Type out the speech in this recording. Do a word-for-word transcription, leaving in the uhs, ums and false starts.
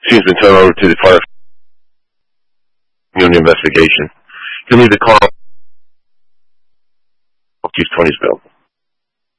Scene's been turned over to the fire community investigation. You can leave the call. Keith twenty's bill.